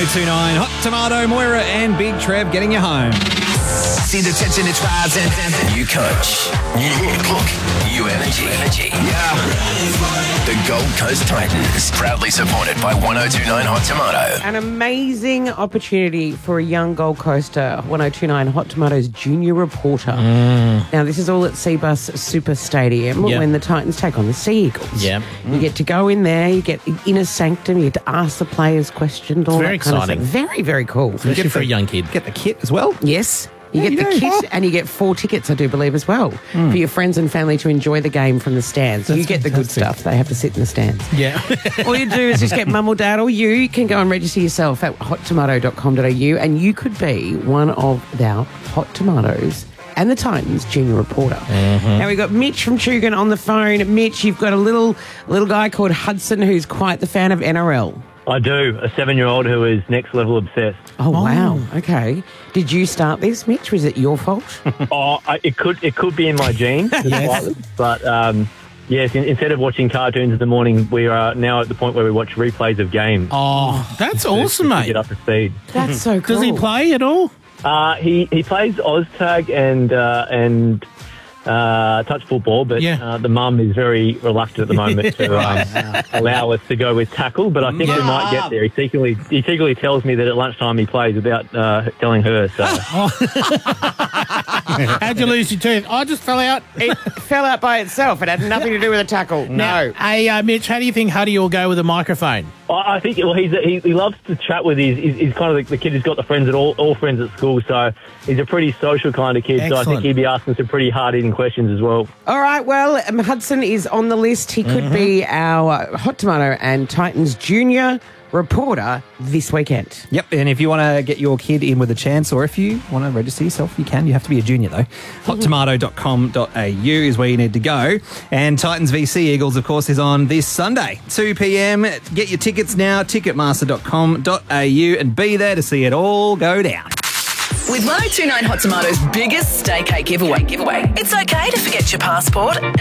1029 Hot Tomato, Moira and Big Trev getting you home. See the tension, it's rising. New coach, new look, new energy. Yeah. The Gold Coast Titans, proudly supported by 1029 Hot Tomato. An amazing opportunity for a young Gold Coaster, 1029 Hot Tomato's junior reporter. Now, this is all at Seabus Super Stadium when the Titans take on the Sea Eagles. Yep. You get to go in there, you get inner sanctum, you get to ask the players questions. All very that kind exciting. Of stuff. Very, very cool. Especially for a young kid. Get the kit as well. Yes. You get the kit and you get 4 tickets, I do believe, as well, for your friends and family to enjoy the game from the stands. You get the good stuff. They have to sit in the stands. Yeah. All you do is just get mum or dad or you can go and register yourself at hottomato.com.au and you could be one of our Hot Tomatoes and the Titans junior reporter. Now we've got Mitch from Tugun on the phone. Mitch, you've got a little guy called Hudson who's quite the fan of NRL. I do. A 7-year-old who is next level obsessed. Oh, wow. Okay. Did you start this, Mitch? Was it your fault? It could be in my genes, but yes. Instead of watching cartoons in the morning, we are now at the point where we watch replays of games. Oh, that's awesome, to mate. get up to speed. That's so cool. Does he play at all? He plays OzTag and touch football, but the mum is very reluctant at the moment to allow us to go with tackle. But I think we might get there. He secretly tells me that at lunchtime he plays without telling her. So How'd you lose your tooth? I just fell out. It fell out by itself. It had nothing to do with a tackle. No. Hey, Mitch, how do you think Huddy will go with a microphone? I think he loves to chat with he's kind of the kid who's got the friends at all friends at school, so he's a pretty social kind of kid. Excellent. So I think he'd be asking some pretty hard-hitting questions as well. All right, well, Hudson is on the list. He could be our Hot Tomato and Titans junior reporter this weekend. Yep, and if you want to get your kid in with a chance or if you want to register yourself, you can. You have to be a junior, though. Hottomato.com.au is where you need to go. And Titans v Sea Eagles, of course, is on this Sunday, 2 p.m. Get your tickets now, ticketmaster.com.au, and be there to see it all go down. With 1029 Hot Tomato's biggest stay cake giveaway, it's okay to forget your passport